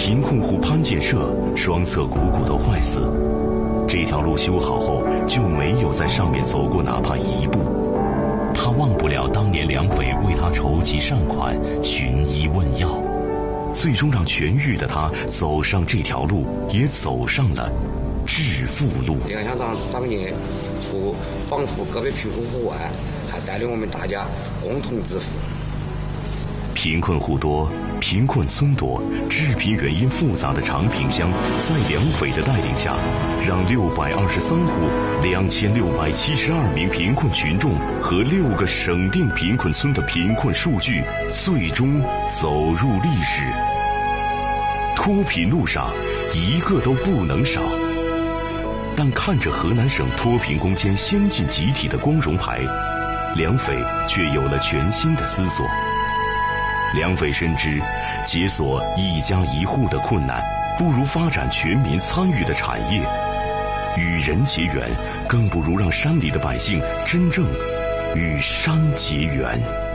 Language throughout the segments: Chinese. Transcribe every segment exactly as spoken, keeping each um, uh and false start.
贫困户潘建设双侧股骨头坏死，这条路修好后就没有在上面走过哪怕一步。他忘不了当年梁匪为他筹集善款、寻医问药，最终让痊愈的他走上这条路，也走上了致富路。 梁乡长当年除帮扶个别贫困户外，还带领我们大家共同致富。 贫困户多，贫困村多，致贫原因复杂的长坪乡，在梁匪的带领下，让六百二十三户、两千六百七十二名贫困群众和六个省定贫困村的贫困数据，最终走入历史。脱贫路上，一个都不能少。但看着河南省脱贫攻坚先进集体的光荣牌，梁匪却有了全新的思索。梁匪深知，解锁一家一户的困难，不如发展全民参与的产业；与人结缘，更不如让山里的百姓真正与山结缘。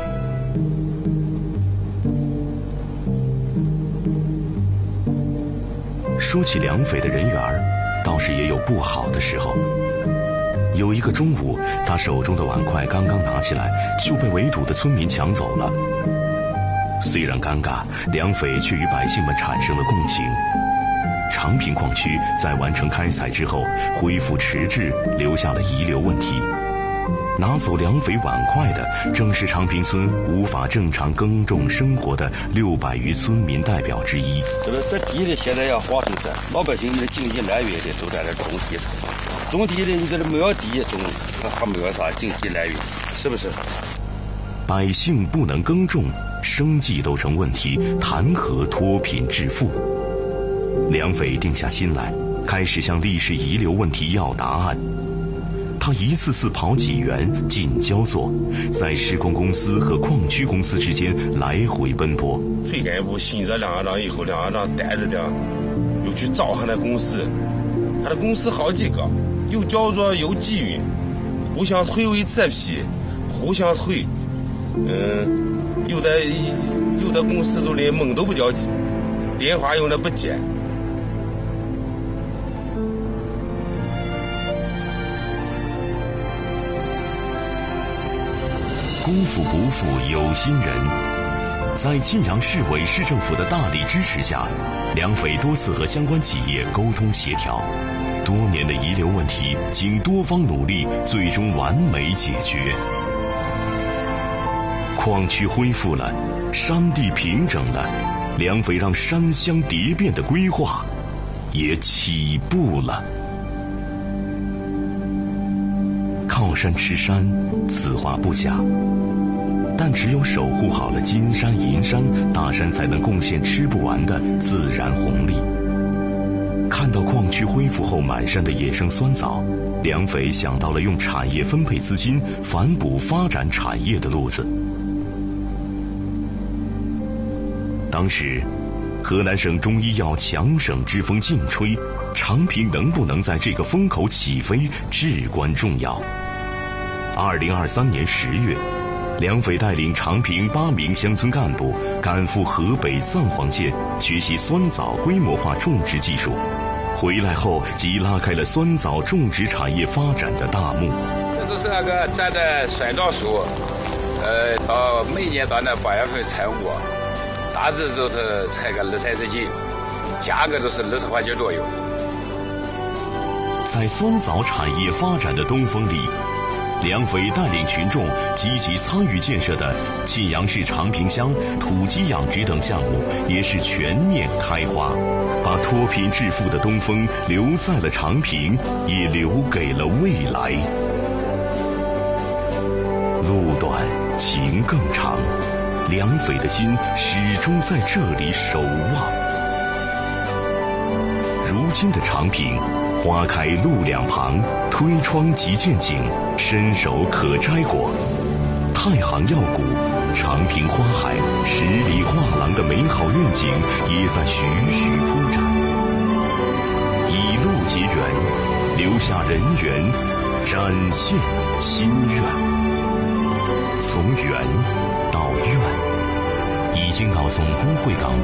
说起梁匪的人缘儿，倒是也有不好的时候。有一个中午，他手中的碗筷刚刚拿起来，就被围堵的村民抢走了。虽然尴尬，梁匪却与百姓们产生了共情。长坪矿区在完成开采之后恢复迟滞，留下了遗留问题。拿走梁匪碗筷的，正是长坪村无法正常耕种生活的六百余村民代表之一。 这个这地的现在要划分的，老百姓的经济来源的都在这种地上，种地的你这没有地种，还没有啥经济来源，是不是？ 百姓不能耕种，生计都成问题，谈何脱贫致富？梁匪定下心来，开始向历史遗留问题要答案。他一次次跑济源、进焦作，在施工公司和矿区公司之间来回奔波。 最干部信任梁校长以后，梁校长带着的又去找他的公司，他的公司好几个，又焦作又济运，互相推诿扯皮，互相推。嗯，有的有的公司就连门都不叫进，电话用的不接。 功夫不负有心人，在沁阳市委市政府的大力支持下，梁匪多次和相关企业沟通协调，多年的遗留问题经多方努力，最终完美解决。矿区恢复了，山地平整了，梁匪让山乡蝶变的规划也起步了。靠山吃山，此话不假，但只有守护好了金山银山，大山才能贡献吃不完的自然红利。看到矿区恢复后满山的野生酸枣，梁匪想到了用产业分配资金反哺发展产业的路子。当时，河南省中医药强省之风劲吹，长坪能不能在这个风口起飞至关重要。二零二三年十月，梁匪带领长坪八名乡村干部赶赴河北藏黄县学习酸枣规模化种植技术，回来后即拉开了酸枣种植产业发展的大幕。 这就是那个摘的酸枣树，呃，到每年到那八月份采果，大致就是采个二三十斤，价格就是二十块钱左右。 在酸枣产业发展的东风里，梁匪带领群众积极参与建设的沁阳市长坪乡土鸡养殖等项目也是全面开花，把脱贫致富的东风留在了长坪，也留给了未来。路短情更长，梁匪的心始终在这里守望。如今的长坪，花开路两旁，推窗即见景，伸手可摘果。太行药谷、长坪花海、十里画廊的美好愿景也在徐徐铺展。以路结缘，留下人缘，展现心愿。从缘到愿，已经到总工会岗